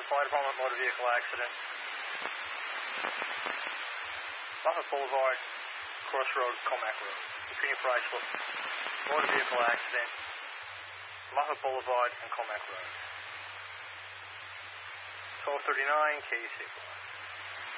Fire Department, motor vehicle accident. Monmouth Boulevard, Crossroad, Comac Road. Repeating for Islip. Motor vehicle accident. Monmouth Boulevard and Comac Road. 1239, KUC.